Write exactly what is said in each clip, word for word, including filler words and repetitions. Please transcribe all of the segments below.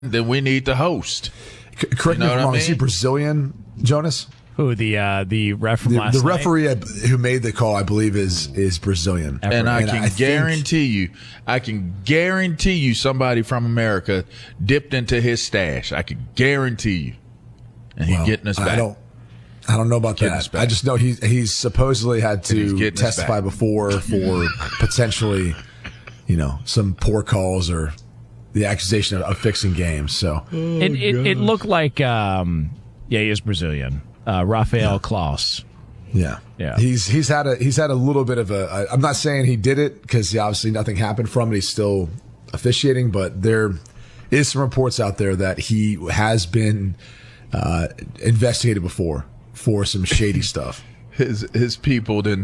then we need to host. C- correct you know me if I'm wrong. I mean? Is he Brazilian, Jonas? Who the uh, the ref from The, last the night? referee who made the call, I believe, is is Brazilian. And I And can I think- guarantee you, I can guarantee you somebody from America dipped into his stash. I can guarantee you. And he's Well, getting us back. I don't. I don't know about Getting us that. back. I just know he he's supposedly had And he's to getting us testify back. before for potentially, you know, some poor calls or the accusation of, of fixing games. So It, it, it looked like, um, yeah, he is Brazilian. Uh, Rafael Klaus. yeah, Yeah. he's he's had a he's had a little bit of a. I- I'm not saying he did it because obviously nothing happened from it. He's still officiating, but there is some reports out there that he has been uh, investigated before for some shady stuff. His his people didn't.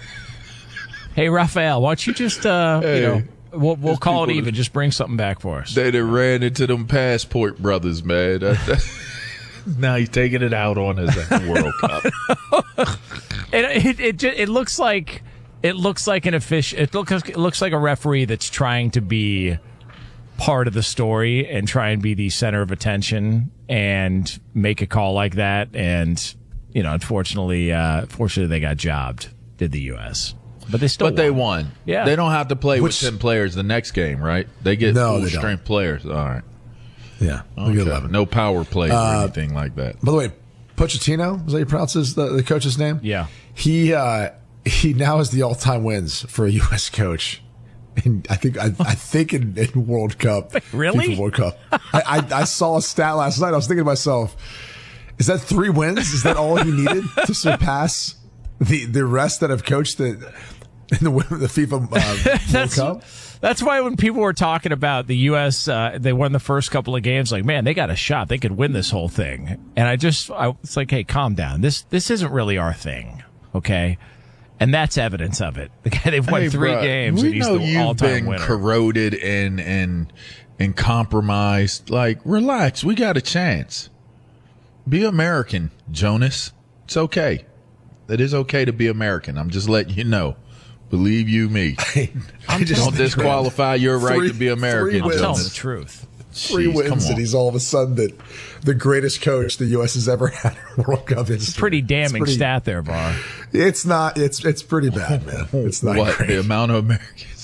Hey, Rafael, why don't you just, uh, Hey, you know, we'll, we'll his call it people- even. Just bring something back for us. They done ran into them passport brothers, man. That- that- now he's taking it out on us at the World Cup. It it it, ju- it looks like it looks like an official. It looks it looks like a referee that's trying to be part of the story and try and be the center of attention and make a call like that. And you know, unfortunately, uh, fortunately, they got jobbed. Did the U S But they still. But they won. Yeah. They don't have to play Which- with ten players the next game, right? They get No, full they don't. strength players. All right. Yeah, we get Okay. eleven. No power plays or Uh, anything like that. By the way, Pochettino, is that you pronounce his, the, the coach's name? Yeah. He uh, he now has the all time wins for a U S coach. And I think I, I think in, in World Cup, Really? FIFA World Cup. I, I I saw a stat last night. I was thinking to myself, is that three wins? Is that all he needed to surpass the the rest that have coached the in the the FIFA uh, World That's, Cup? that's why when people were talking about the U S, uh, they won the first couple of games. Like, man, they got a shot. They could win this whole thing. And I just, I, it's like, hey, calm down. This this isn't really our thing, okay? And that's evidence of it. The guy they've won Hey, three bruh, games, we and he's know the you've all-time been winner. corroded and and and compromised. Like, relax. We got a chance. Be American, Jonas. It's okay. It is okay to be American. I'm just letting you know. Believe you me. I just Don't think, disqualify your right Three- to be American, three I'm wins. telling the Jonas. truth. three Jeez, come wins, on. and he's all of a sudden the, the greatest coach the U S has ever had in World Cup history. Pretty damning pretty- stat there, Bar. It's not. It's it's pretty bad, man. It's not What? great. The amount of Americans.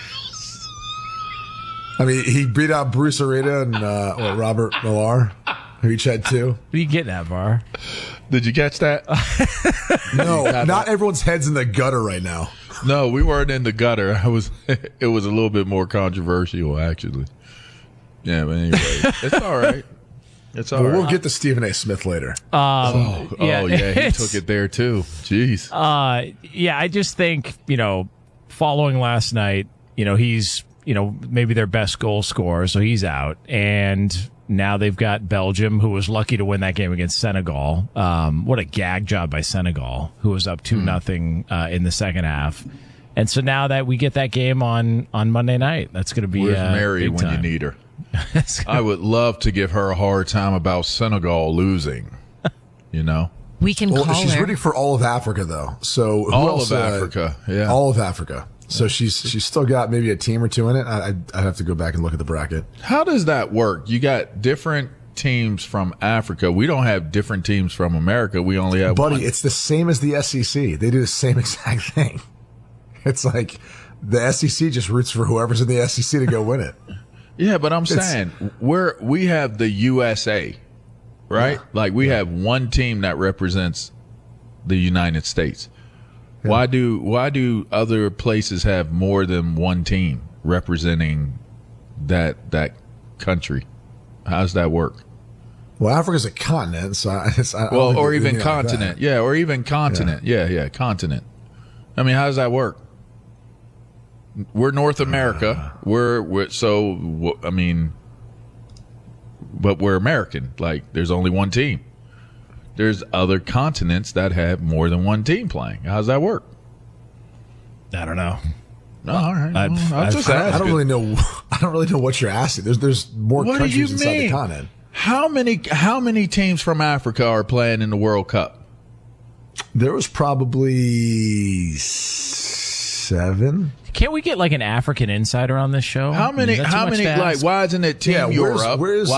I mean, he beat out Bruce Arena and uh, what, Robert Millar, who each had two. What are you getting at, Bar? Did you catch that? No, not everyone's head's in the gutter right now. No, we weren't in the gutter. I was. It was a little bit more controversial, actually. Yeah, but anyway, it's all right. It's all Well, right. we'll get to Stephen A. Smith later. oh, yeah, oh, yeah, he it's- took it there too. Jeez. Uh, yeah, I just think, you know, following last night, you know, he's, you know, maybe their best goal scorer, so he's out. And now they've got Belgium, who was lucky to win that game against Senegal. Um, what a gag job by Senegal, who was up two nothing uh, in the second half. And so now that we get that game on, on Monday night, that's going to be Where's uh, Mary big when time. you need her? It's gonna- I would love to give her a hard time about Senegal losing. You know, We can Well, call she's her. rooting for all of Africa, though. So who all else, of uh, Africa. Yeah. all of Africa. So she's she's still got maybe a team or two in it. I, I'd, I'd have to go back and look at the bracket. How does that work? You got different teams from Africa. We don't have different teams from America. We only have Buddy, one. it's the same as the S E C. They do the same exact thing. It's like the S E C just roots for whoever's in the S E C to go win it. Yeah, but I'm It's- saying we're we have the U S A, right? Yeah. Like we have one team that represents the United States. Why do why do other places have more than one team representing that that country? How does that work? Well, Africa's a continent, so I, it's, I don't Well, think or they do even anything like continent. that. Yeah, or even continent. Yeah. yeah, continent. I mean, how does that work? We're North America. We're, we're so wh- I mean, but we're American. Like, there's only one team. There's other continents that have more than one team playing. How does that work? I don't know. No, all right. I've- Well, I'm I've- just I don't, I asking. don't really know. I don't really know what you're asking. There's there's more What do you countries inside the mean? continent. How many how many teams from Africa are playing in the World Cup? There was probably s- Seven. Can't we get like an African insider on this show? How many? Is that too How much many? to Like, ask? why isn't it Team Yeah, where's- Europe? where's-